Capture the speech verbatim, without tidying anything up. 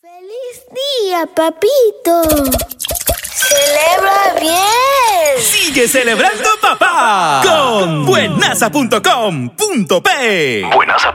¡Feliz día, papito! ¡Celebra bien! ¡Sigue celebrando, papá! Con buenaza punto com punto pe. buenaza